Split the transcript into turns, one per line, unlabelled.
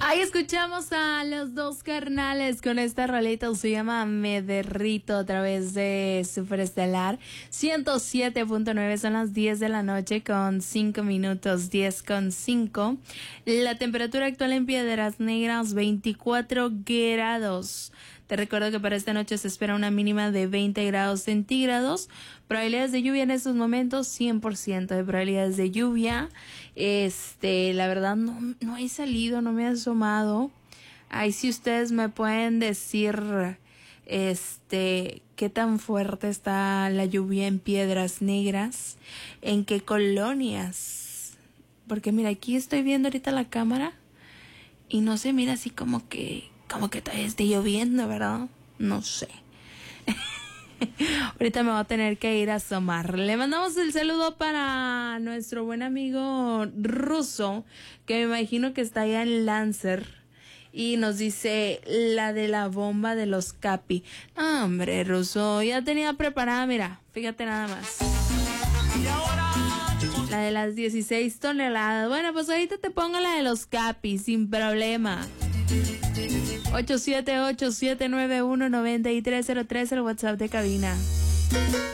Ahí escuchamos a los dos carnales con esta rolita, se llama Me Derrito a través de Superestelar 107.9. Son las 10 de la noche con 5 minutos, 10:05. La temperatura actual en Piedras Negras 24 grados. Te recuerdo que para esta noche se espera una mínima de 20 grados centígrados. Probabilidades de lluvia en estos momentos, 100% de probabilidades de lluvia. La verdad no he salido, no me he asomado. Ahí si ustedes me pueden decir, qué tan fuerte está la lluvia en Piedras Negras, en qué colonias. Porque mira, aquí estoy viendo ahorita la cámara y no se mira así como que todavía esté lloviendo, ¿verdad? No sé. Ahorita me voy a tener que ir a asomar. Le mandamos el saludo para nuestro buen amigo Ruso, que me imagino que está allá en Lancer. Y nos dice la de la bomba de los Capi. Ah, hombre, Ruso, ya tenía preparada, mira, fíjate nada más. La de las 16 toneladas. Bueno, pues ahorita te pongo la de los Capi, sin problema. 878-791-9303, el WhatsApp de cabina.